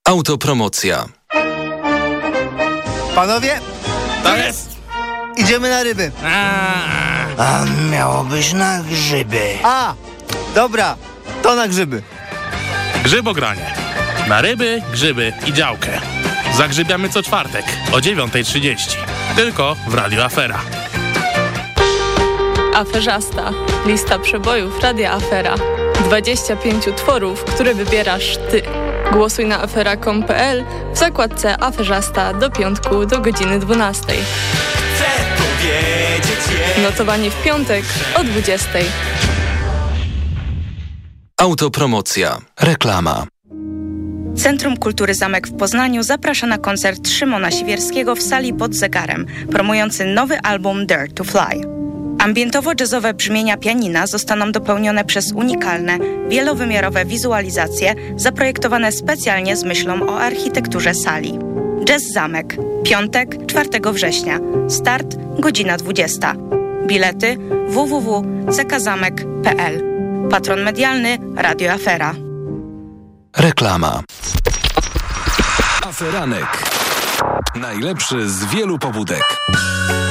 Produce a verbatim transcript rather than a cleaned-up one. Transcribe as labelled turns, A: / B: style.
A: Autopromocja.
B: Panowie,
C: To jest!
B: idziemy na ryby.
D: A miało być na grzyby.
B: A, dobra, to na grzyby.
C: Grzybogranie. Na ryby, grzyby i działkę. Zagrzybiamy co czwartek o dziewiąta trzydzieści. Tylko w Radio Afera.
E: Aferzasta. Lista przebojów Radia Afera. dwadzieścia pięć utworów, które wybierasz ty. Głosuj na afera kropka com kropka pe el w zakładce Aferzasta do piątku do godziny dwunastej. Notowanie w piątek o dwudziestej.
A: Autopromocja. Reklama.
F: Centrum Kultury Zamek w Poznaniu zaprasza na koncert Szymona Siwierskiego w sali Pod Zegarem, promujący nowy album Dare to Fly. Ambientowo-jazzowe brzmienia pianina zostaną dopełnione przez unikalne, wielowymiarowe wizualizacje zaprojektowane specjalnie z myślą o architekturze sali. Jazz Zamek. Piątek, czwartego września. Start godzina dwudziesta. Bilety w w w kropka c k zamek kropka p l. Patron medialny Radio Afera.
A: Reklama. Aferanek. Najlepszy z wielu pobudek.